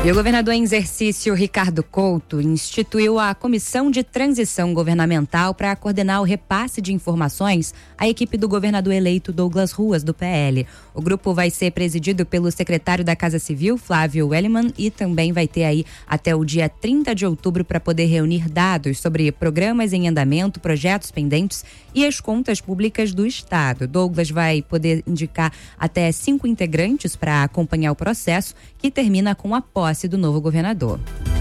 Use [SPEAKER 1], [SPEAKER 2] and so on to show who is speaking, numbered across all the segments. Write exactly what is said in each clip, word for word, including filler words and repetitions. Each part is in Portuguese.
[SPEAKER 1] E o governador em exercício, Ricardo Couto, instituiu a Comissão de Transição Governamental para coordenar o repasse de informações à equipe do governador eleito Douglas Ruas, do P L. O grupo vai ser presidido pelo secretário da Casa Civil, Flávio Welliman, e também vai ter aí até o dia trinta de outubro para poder reunir dados sobre programas em andamento, projetos pendentes e as contas públicas do Estado. Douglas vai poder indicar até cinco integrantes para acompanhar o processo, que termina com a posse do novo governador.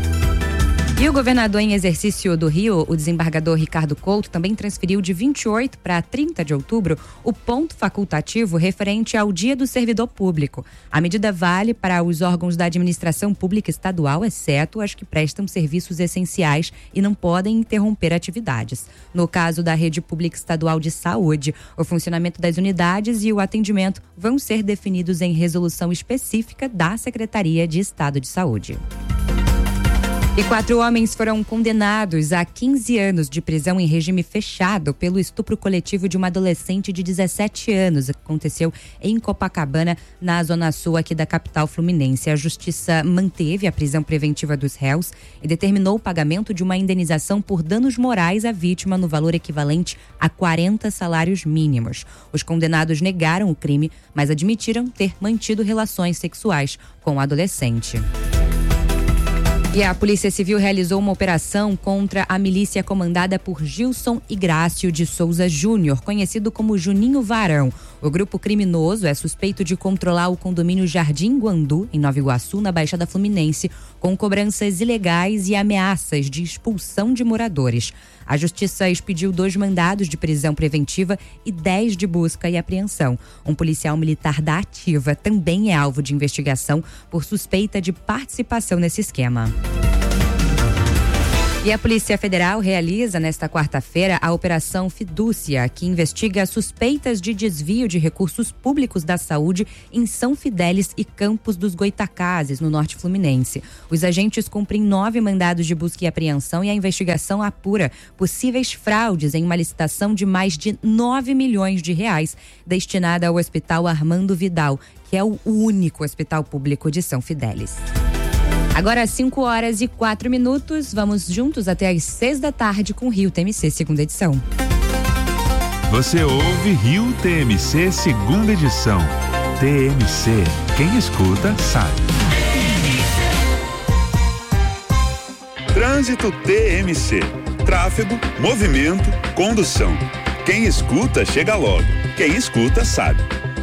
[SPEAKER 1] E o governador em exercício do Rio, o desembargador Ricardo Couto, também transferiu de vinte e oito para trinta de outubro o ponto facultativo referente ao Dia do Servidor Público. A medida vale para os órgãos da administração pública estadual, exceto as que prestam serviços essenciais e não podem interromper atividades. No caso da rede pública estadual de saúde, o funcionamento das unidades e o atendimento vão ser definidos em resolução específica da Secretaria de Estado de Saúde. E quatro homens foram condenados a quinze anos de prisão em regime fechado pelo estupro coletivo de uma adolescente de dezessete anos. Aconteceu em Copacabana, na zona sul aqui da capital fluminense. A justiça manteve a prisão preventiva dos réus e determinou o pagamento de uma indenização por danos morais à vítima no valor equivalente a quarenta salários mínimos. Os condenados negaram o crime, mas admitiram ter mantido relações sexuais com o adolescente. E a Polícia Civil realizou uma operação contra a milícia comandada por Gilson Igrácio de Souza Júnior, conhecido como Juninho Varão. O grupo criminoso é suspeito de controlar o condomínio Jardim Guandu, em Nova Iguaçu, na Baixada Fluminense, com cobranças ilegais e ameaças de expulsão de moradores. A Justiça expediu dois mandados de prisão preventiva e dez de busca e apreensão. Um policial militar da Ativa também é alvo de investigação por suspeita de participação nesse esquema. E a Polícia Federal realiza nesta quarta-feira a Operação Fidúcia, que investiga suspeitas de desvio de recursos públicos da saúde em São Fidélis e Campos dos Goitacazes, no norte fluminense. Os agentes cumprem nove mandados de busca e apreensão e a investigação apura possíveis fraudes em uma licitação de mais de nove milhões de reais destinada ao Hospital Armando Vidal, que é o único hospital público de São Fidélis. Agora, cinco horas e quatro minutos, vamos juntos até às seis da tarde com Rio T M C, segunda edição.
[SPEAKER 2] Você ouve Rio T M C, segunda edição. T M C, quem escuta sabe. Trânsito T M C, tráfego, movimento, condução. Quem escuta chega logo, quem escuta sabe.